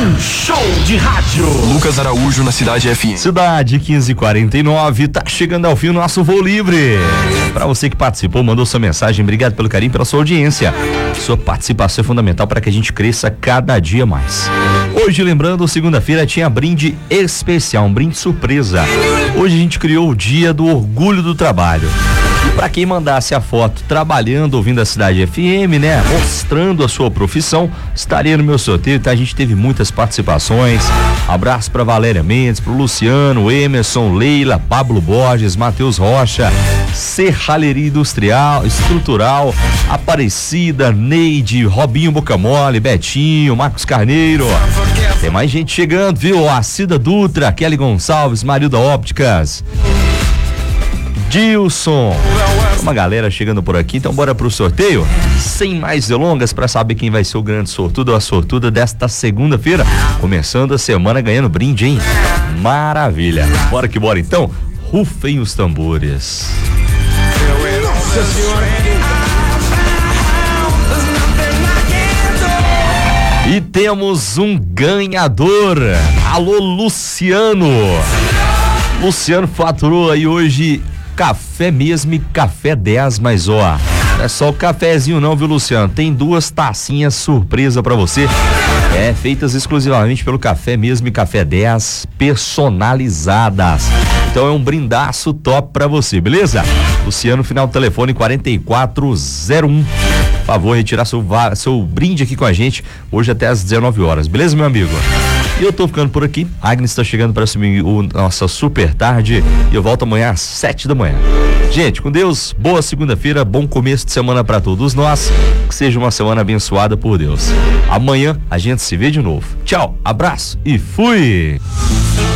Um show de rádio. Lucas Araújo na Cidade FM. Cidade 1549, tá chegando ao fim o nosso voo livre. Para você que participou, mandou sua mensagem, obrigado pelo carinho, pela sua audiência. Sua participação é fundamental para que a gente cresça cada dia mais. Hoje, lembrando, segunda-feira tinha brinde especial, um brinde surpresa. Hoje a gente criou o Dia do Orgulho do Trabalho. E para quem mandasse a foto trabalhando, ouvindo a Cidade FM, né? Mostrando a sua profissão, estaria no meu sorteio, tá? A gente teve muitas participações. Abraço para Valéria Mendes, pro Luciano, Emerson, Leila, Pablo Borges, Matheus Rocha, Serralheria Industrial, Estrutural, Aparecida, Neide, Robinho Bocamole, Betinho, Marcos Carneiro. Tem mais gente chegando, viu? A Cida Dutra, Kelly Gonçalves, Marilda Ópticas, Dilson, uma galera chegando por aqui, então bora pro sorteio, sem mais delongas, para saber quem vai ser o grande sortudo ou a sortuda desta segunda-feira, começando a semana ganhando brinde, hein? Maravilha, bora que bora então, rufem os tambores. Nossa Senhora. E temos um ganhador, alô Luciano. Luciano faturou aí hoje café mesmo e café 10, mas ó, não é só o cafezinho não, viu, Luciano? Tem 2 tacinhas surpresa pra você, feitas exclusivamente pelo Café Mesmo e Café 10, personalizadas. Então é um brindaço top pra você, beleza? Luciano, final do telefone 4401. Por favor, retirar seu brinde aqui com a gente hoje até às 19 horas, beleza, meu amigo? E eu tô ficando por aqui, a Agnes tá chegando para assumir nossa super tarde e eu volto amanhã às 7 da manhã. Gente, com Deus, boa segunda-feira, bom começo de semana para todos nós, que seja uma semana abençoada por Deus. Amanhã a gente se vê de novo. Tchau, abraço e fui!